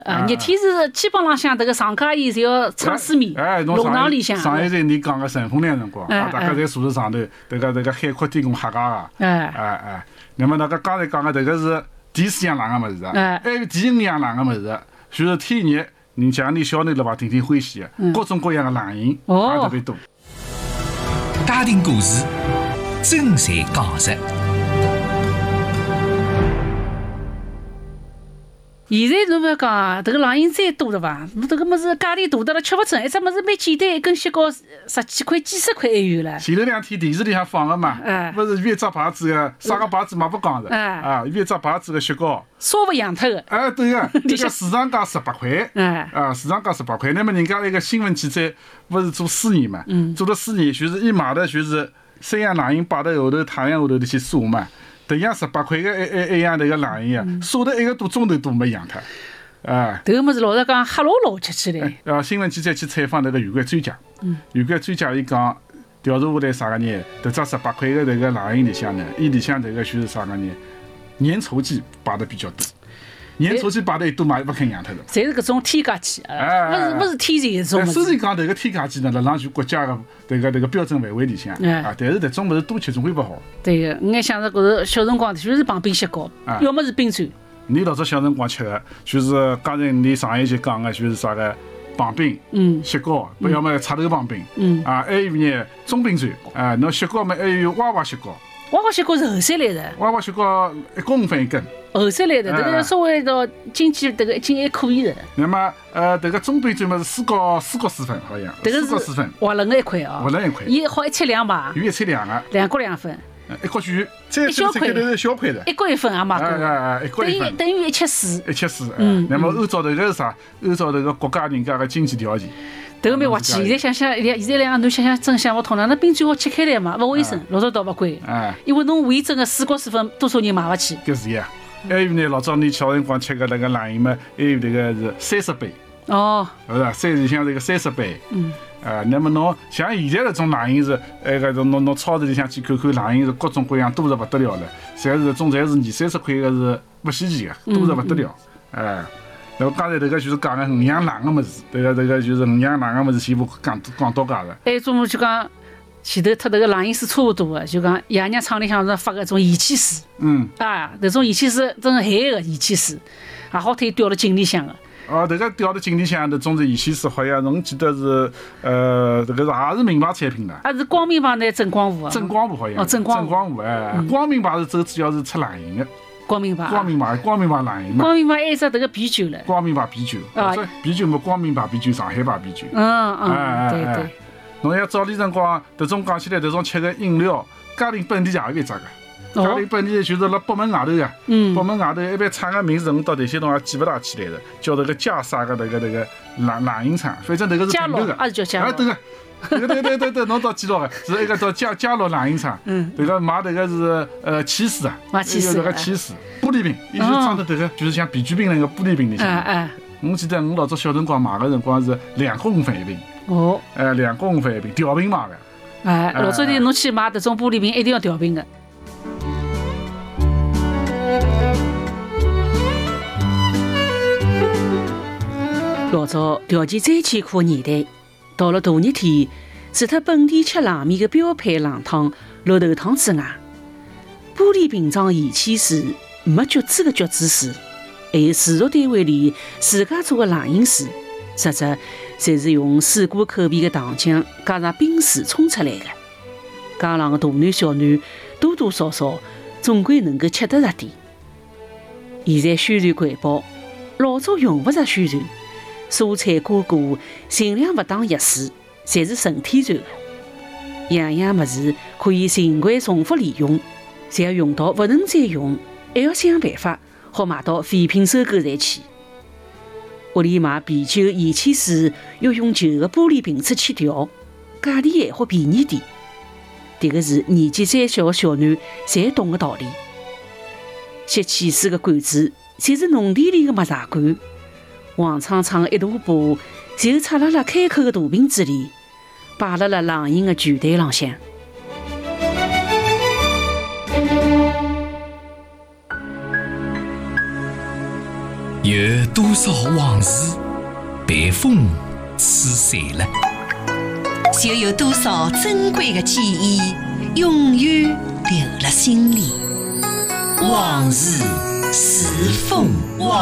热天是基本上像这个上家伊侪要撑水面，弄堂里向。 上一站你讲个乘风凉辰光，大家在树头上头，这个海阔天空瞎讲个。那么那个刚才讲个这个是第四样冷个物事啊，还有第五样冷个物事，就是天热，你像你小囡了吧，天天欢喜个，各种各样的冷饮也特别多。 家庭故事，真侪讲实。 现在侬勿要讲，这个冷饮再多了伐？侬这个物事价钿大得了吃勿成，一只物事蛮简单，一根雪糕十几块、几十块还有了。 前头2天电视里向放个嘛，勿是越只牌子个，啥个牌子嘛不讲的，越只牌子个雪糕， 烧勿养脱个。 对个，这个市场价18块，市场价18块。那么人家那个新闻记者勿是做4年嘛，做了4年，就是伊买的就是3样冷饮摆在后头太阳下头去晒嘛。同样18块个一样那个冷饮啊，晒得1个多钟头都没养脱。 这个物事老实讲黑老吃起来。 新闻记者去采访那个有关专家，有关专家伊讲调查下来啥个呢？这只18块个这个冷饮里向呢，伊里向这个就是啥个呢？粘稠剂摆的比较多。粘稠剂摆的多嘛，也不肯养脱的。 侪是搿种添加剂，勿是天然种物事。 虽然讲这个添加剂呢，辣上全国家的这个标准范围里向但是这种物事多吃总归不好。 对个，我想着觉着小辰光就是碰冰雪糕，要么是冰砖。 你老早小辰光吃的，就是刚才你上一集讲的，就是啥个棒冰、雪糕，不要么插头棒冰，还有呢中冰砖，侬雪糕嘛还有娃娃雪糕。 娃娃雪糕是后山来的， 娃娃雪糕1公分1根， 后山来的，这个稍微到经济这个已经还可以的。 那么这个中冰砖嘛是4角4分，好像4角4分， 滑轮的一块啊， 滑轮1块， 伊好1切2嘛， 有1切2个 ，2角2分 ，1角9，再小块的是小块的， 1角1分也买过，等于1切4， 那么按照这个是啥？按照这个国家人家的经济条件。 这个蛮滑稽，现在想想，现在两个侬想想，真想不通了。那冰砖好切开来嘛，勿卫生，老早倒勿贵。因为侬无意真个4角4分，多少人买勿起？ 搿是呀。还有呢，老早你小辰光吃个那个冷饮嘛，还有这个是30杯。是吧？30像这个30杯。那么侬像现在那种冷饮是，侬超市里向去看看冷饮是各种各样多得不得了了，侪是20-30块个是不稀奇个，多得不得了。那么刚才这个就是讲个5样冷个物事，这个就是5样冷个物事，全部讲到家个。 还有种就讲前头特这个冷饮水差不多个，就讲爷娘厂里向是发个种盐汽水，这种盐汽水真是咸个盐汽水，也好推调了井里向个。 这个调到井里向的种是盐汽水，好像侬记得是这个也是名牌产品的。 是光明牌呢？正光湖啊？ 正光湖好像。 正光湖光明牌是主要是出冷饮的。 光明牌冷饮嘛。 光明牌还有只这个啤酒了。 光明牌啤酒，啤酒嘛，光明牌啤酒、上海牌啤酒。 对。 侬要早点辰光，这种讲起来，这种吃个饮料，嘉陵本地也有一只个。嘉陵本地就是辣北门外头个，北门外头一般厂个名字，我到这些东也记不大起来的，叫这个嘉啥个那个冷饮厂，反正这个是本地个。 是叫嘉乐。 对，侬到记牢个，是一个叫嘉乐冷饮厂。这个卖这个是起司啊，有这个起司玻璃瓶，伊就装的这个就是像啤酒瓶那个玻璃瓶里向。我记得我老早小辰光买个辰光是2角5分一瓶。2角5分一瓶，调瓶买个。 老早的侬去买这种玻璃瓶，一定要调瓶的。老早条件再艰苦的年代，到了大热天，除脱本地吃冷面的标配冷汤、绿豆汤之外，玻璃瓶装盐汽水、没橘子的橘子水，还有自助单位里自家做的冷饮水，实质侪是用水果口味的糖浆加上冰水冲出来的。江浪的大男小女多多少少总归能够吃得着点。现在宣传环保，老早用不着宣传。蔬菜瓜果尽量不当药水，侪是纯天然的。样样物事可以循环重复利用，只要用到不能再用，还要想办法好买到废品收购站去。屋里买啤酒、盐汽水要用旧的玻璃瓶子去调，价钿还好便宜点。这个是年纪再小的小囡侪懂的道理。吸汽水的管子侪是农田里的麦茶罐。黄苍苍的一大把，就插辣辣开口的大瓶子里，摆辣辣冷饮的酒台浪向。 有多少往事被风吹散了？ 就有多少珍贵的记忆永远留了心里。往事是风。